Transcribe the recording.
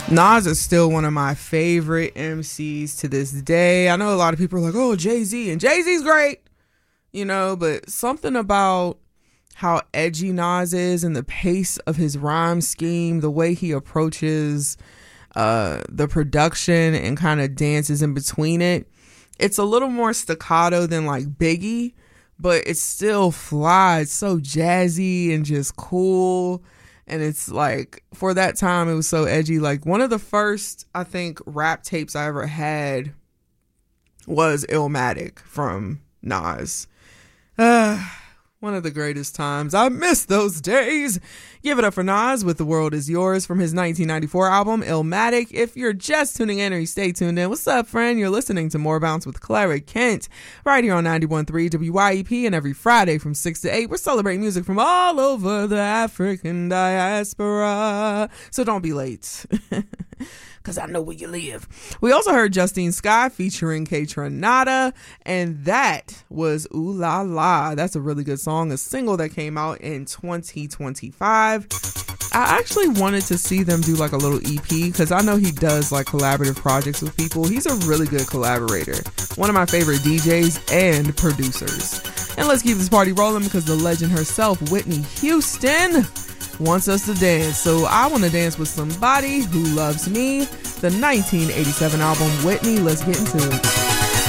Nas is still one of my favorite MCs to this day. I know a lot of people are like, oh, Jay-Z, and Jay-Z's great, but something about how edgy Nas is and the pace of his rhyme scheme, the way he approaches the production and kind of dances in between it. It's a little more staccato than like Biggie, but it's still fly. It's so jazzy and just cool. And it's like, for that time, it was so edgy. Like, one of the first, I think, rap tapes I ever had was Illmatic from Nas. One of the greatest times. I miss those days. Give it up for Nas with The World Is Yours from his 1994 album, Illmatic. If you're just tuning in or you stay tuned in, what's up, friend? You're listening to More Bounce with Clara Kent right here on 91.3 WYEP, and every Friday from 6 to 8, we're celebrating music from all over the African diaspora. So don't be late. Because I know where you live. We also heard Justine Skye featuring Kaytranada, and that was Ooh La La. That's a really good song, a single that came out in 2025. I actually wanted to see them do like a little EP, because I know he does like collaborative projects with people. He's a really good collaborator. One of my favorite DJs and producers. And let's keep this party rolling, because the legend herself, Whitney Houston, wants us to dance. So I want to dance with somebody who loves me. The 1987 album Whitney. Let's get into it.